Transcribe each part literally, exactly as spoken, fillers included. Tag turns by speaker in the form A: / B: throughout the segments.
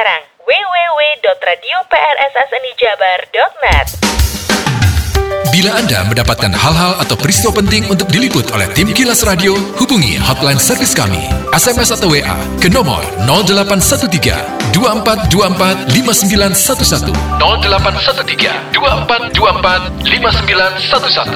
A: sekarang w w w dot radio p r s s n i jabar dot net.
B: Bila Anda mendapatkan hal-hal atau peristiwa penting untuk diliput oleh tim Kilas Radio, hubungi hotline servis kami. S M S atau W A ke nomor nol delapan satu tiga dua empat dua empat lima sembilan satu satu nol delapan satu tiga dua empat dua empat lima sembilan satu satu.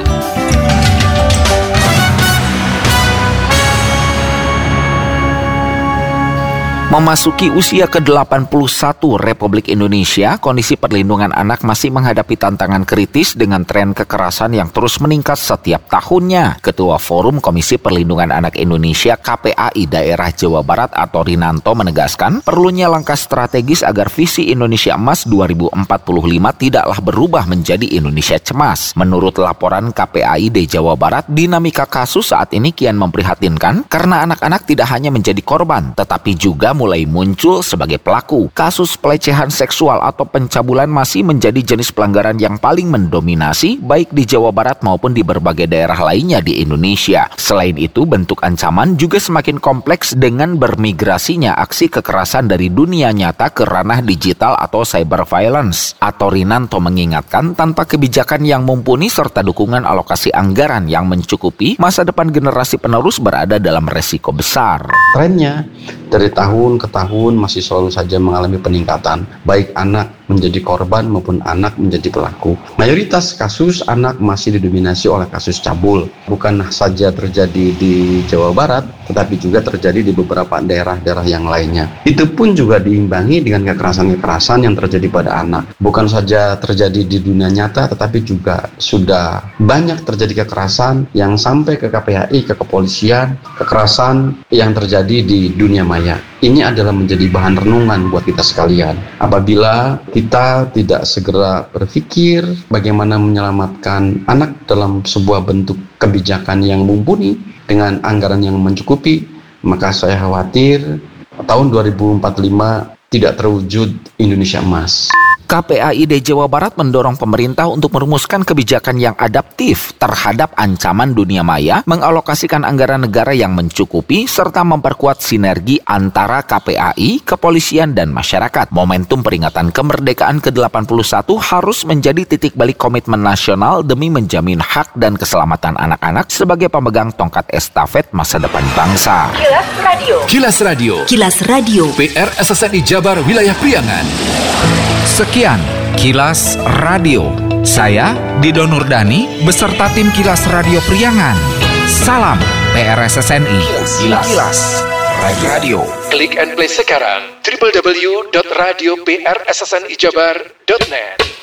C: Memasuki usia ke delapan puluh satu Republik Indonesia, kondisi perlindungan anak masih menghadapi tantangan kritis dengan tren kekerasan yang terus meningkat setiap tahunnya. Ketua Forum Komisi Perlindungan Anak Indonesia K P A I Daerah Jawa Barat atau Rinanto menegaskan perlunya langkah strategis agar visi Indonesia Emas dua ribu empat puluh lima tidaklah berubah menjadi Indonesia Cemas. Menurut laporan K P A I D Jawa Barat, dinamika kasus saat ini kian memprihatinkan karena anak-anak tidak hanya menjadi korban, tetapi juga mulai muncul sebagai pelaku. Kasus pelecehan seksual atau pencabulan masih menjadi jenis pelanggaran yang paling mendominasi baik di Jawa Barat maupun di berbagai daerah lainnya di Indonesia. Selain itu, bentuk ancaman juga semakin kompleks dengan bermigrasinya aksi kekerasan dari dunia nyata ke ranah digital atau cyber violence. Atau Rinanto mengingatkan, tanpa kebijakan yang mumpuni serta dukungan alokasi anggaran yang mencukupi, masa depan generasi penerus berada dalam resiko besar.
D: Trennya dari tahun ke tahun masih selalu saja mengalami peningkatan, baik anak menjadi korban maupun anak menjadi pelaku. Mayoritas kasus anak masih didominasi oleh kasus cabul, bukan saja terjadi di Jawa Barat, tetapi juga terjadi di beberapa daerah-daerah yang lainnya. Itu pun juga diimbangi dengan kekerasan-kekerasan yang terjadi pada anak. Bukan saja terjadi di dunia nyata, tetapi juga sudah banyak terjadi kekerasan yang sampai ke K P A I, ke kepolisian, kekerasan yang terjadi di dunia maya. Ini adalah menjadi bahan renungan buat kita sekalian. Apabila kita tidak segera berpikir bagaimana menyelamatkan anak dalam sebuah bentuk kebijakan yang mumpuni dengan anggaran yang mencukupi, maka saya khawatir tahun dua ribu empat puluh lima tidak terwujud Indonesia Emas.
C: K P A I D Jawa Barat mendorong pemerintah untuk merumuskan kebijakan yang adaptif terhadap ancaman dunia maya, mengalokasikan anggaran negara yang mencukupi, serta memperkuat sinergi antara K P A I, kepolisian, dan masyarakat. Momentum peringatan kemerdekaan ke delapan puluh satu harus menjadi titik balik komitmen nasional demi menjamin hak dan keselamatan anak-anak sebagai pemegang tongkat estafet masa depan bangsa.
A: Kilas Radio.
B: Kilas Radio.
E: Kilas Radio.
B: P R S S N I Jabar Wilayah Priangan.
F: Sekian Kilas Radio. Saya Dido Nurdani beserta tim Kilas Radio Priangan. Salam P R S S N I.
B: Kilas, Kilas. Radio. Klik and play sekarang w w w dot radio p r s s n i jabar dot net.